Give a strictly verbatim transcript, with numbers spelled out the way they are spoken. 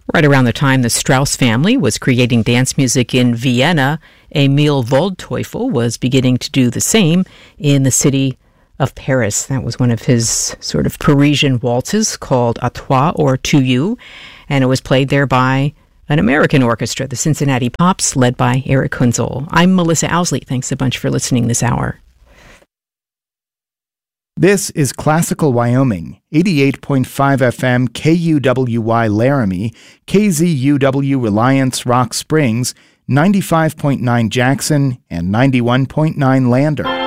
Right around the time the Strauss family was creating dance music in Vienna, Emil Waldteufel was beginning to do the same in the city of Paris. That was one of his sort of Parisian waltzes called À Toi or To You, and it was played there by an American orchestra, the Cincinnati Pops, led by Eric Hunzel. I'm Melissa Owsley. Thanks a bunch for listening this hour. This is Classical Wyoming, eighty-eight point five F M K U W Y Laramie, K Z U W Reliance Rock Springs, ninety-five point nine Jackson, and ninety-one point nine Lander.